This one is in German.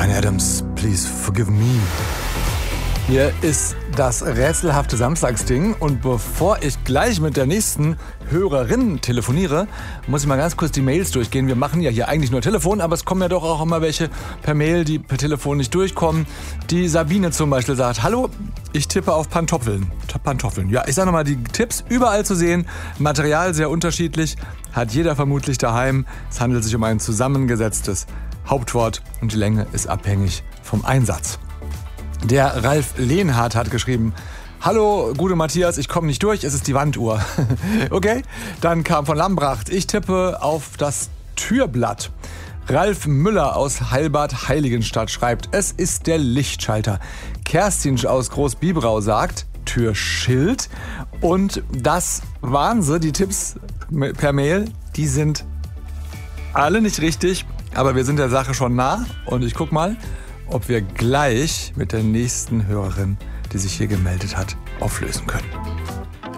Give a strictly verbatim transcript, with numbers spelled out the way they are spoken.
Bryan Adams, please forgive me. Hier ist das rätselhafte Samstagsding und bevor ich gleich mit der nächsten Hörerin telefoniere, muss ich mal ganz kurz die Mails durchgehen. Wir machen ja hier eigentlich nur Telefon, aber es kommen ja doch auch immer welche per Mail, die per Telefon nicht durchkommen. Die Sabine zum Beispiel sagt, hallo, ich tippe auf Pantoffeln. Pantoffeln. Ja, ich sage nochmal, die Tipps überall zu sehen, Material sehr unterschiedlich, hat jeder vermutlich daheim. Es handelt sich um ein zusammengesetztes Hauptwort und die Länge ist abhängig vom Einsatz. Der Ralf Lehnhardt hat geschrieben, hallo, gute Matthias, ich komme nicht durch, es ist die Wanduhr. Okay, dann kam von Lambracht, ich tippe auf das Türblatt. Ralf Müller aus Heilbad Heiligenstadt schreibt, es ist der Lichtschalter. Kerstin aus Großbiberau sagt, Türschild. Und das waren sie, die Tipps per Mail, die sind alle nicht richtig, aber wir sind der Sache schon nah und ich guck mal, ob wir gleich mit der nächsten Hörerin, die sich hier gemeldet hat, auflösen können.